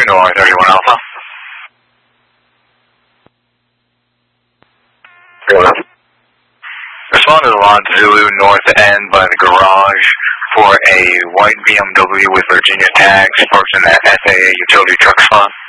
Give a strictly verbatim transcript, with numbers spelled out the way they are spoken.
North thirty-one Alpha. Respond to the line Zulu North End by the garage for a white B M W with Virginia tags parked in that S A A utility truck spot.